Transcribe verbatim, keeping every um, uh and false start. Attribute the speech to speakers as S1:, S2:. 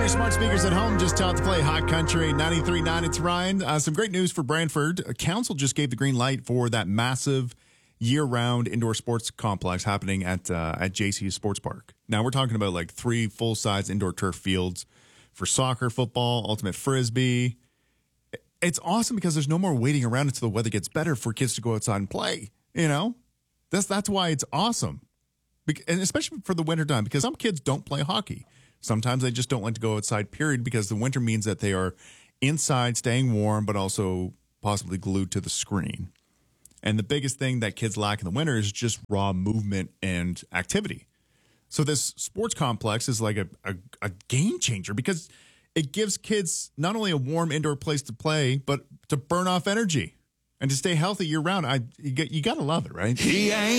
S1: your smart speakers at home, just tell it to play Hot Country ninety-three point nine. It's Ryan. Uh, some great news for Brantford. Uh, Council just gave the green light for that massive year-round indoor sports complex happening at uh, at J C U Sports Park. Now, we're talking about like three full-size indoor turf fields for soccer, football, ultimate frisbee. It's awesome because there's no more waiting around until the weather gets better for kids to go outside and play. You know, that's that's why it's awesome, Bec- and especially for the winter time, because some kids don't play hockey. Sometimes they just don't like to go outside, period, because the winter means that they are inside, staying warm, but also possibly glued to the screen. And the biggest thing that kids lack in the winter is just raw movement and activity. So this sports complex is like a, a, a game changer because it gives kids not only a warm indoor place to play, but to burn off energy and to stay healthy year round. I you, you got to love it, right?
S2: He ain't